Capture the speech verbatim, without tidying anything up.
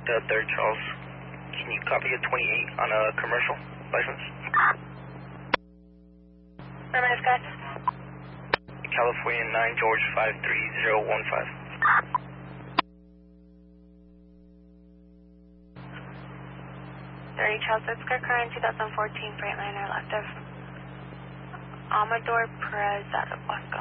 the third Charles. Can you copy a twenty-eight on a commercial license? Affirmative, guys. California nine George five three zero one five. thirty Charles Whisker, current two thousand fourteen Freightliner, active. Amador Perez out of West